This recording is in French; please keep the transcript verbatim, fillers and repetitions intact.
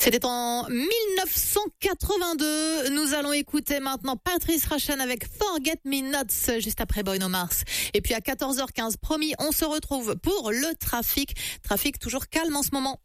C'était en mille neuf cent quatre-vingt-deux. Nous allons écouter maintenant Patrice Rushen avec Forget Me Nots juste après Bruno Mars. Et puis à quatorze heures quinze, promis, on se retrouve pour le trafic. Trafic toujours calme en ce moment.